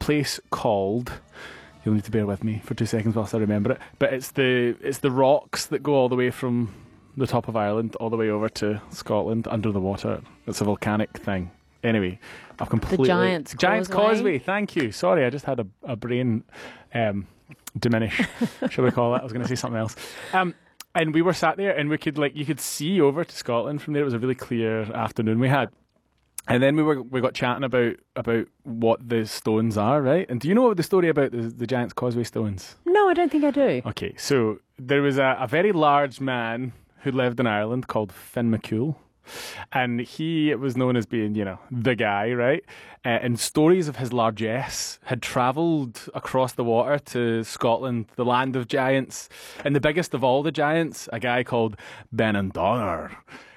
place called... You'll need to bear with me for 2 seconds whilst I remember it. But it's the rocks that go all the way from the top of Ireland all the way over to Scotland under the water. It's a volcanic thing. Anyway, I've completely... The Giant's Causeway. Thank you. Sorry, I just had a brain diminish, shall we call it? I was going to say something else. And we were sat there, and you could see over to Scotland from there. It was a really clear afternoon we had. And then we got chatting about what the stones are, right? And do you know the story about the Giant's Causeway stones? No, I don't think I do. Okay, so there was a very large man who lived in Ireland called Finn McCool. And he was known as being, the guy, right? And stories of his largesse had travelled across the water to Scotland, the land of giants. And the biggest of all the giants, a guy called Benandonner,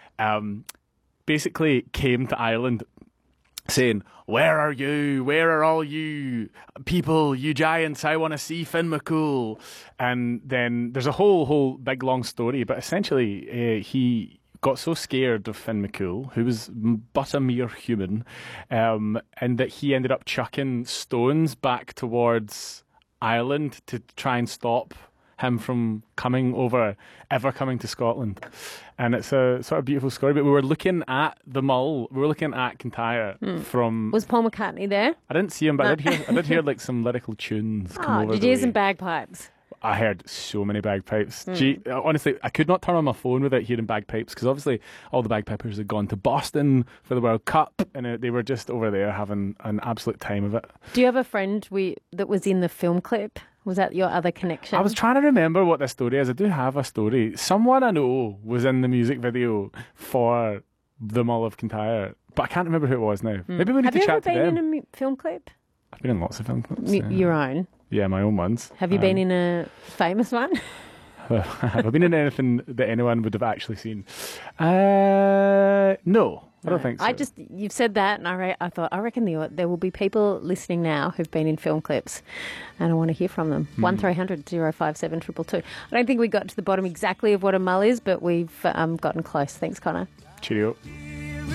basically came to Ireland saying, "Where are you? Where are all you people, you giants? I want to see Finn McCool." And then there's a whole big long story, but essentially he got so scared of Finn McCool, who was but a mere human, and that he ended up chucking stones back towards Ireland to try and stop him from ever coming to Scotland. And it's a sort of beautiful story. But we were looking at the Mull. We were looking at Kintyre from... Was Paul McCartney there? I didn't see him, but I did hear like some lyrical tunes come over. Did you hear some bagpipes? I heard so many bagpipes. Gee, honestly, I could not turn on my phone without hearing bagpipes, because obviously all the bagpipers had gone to Boston for the World Cup, and they were just over there having an absolute time of it. Do you have a friend that was in the film clip? Was that your other connection? I was trying to remember what this story is. I do have a story. Someone I know was in the music video for the Mull of Kintyre, but I can't remember who it was now. Maybe we need to chat to them. Have you ever been in a film clip? I've been in lots of film clips. Your own? Yeah, my own ones. Have you been in a famous one? Have I been in anything that anyone would have actually seen? No. I don't think so. You've said that, and I thought, I reckon there will be people listening now who've been in film clips, and I want to hear from them. 1300 057 222. I don't think we got to the bottom exactly of what a mull is, but we've gotten close. Thanks, Connor. Cheerio.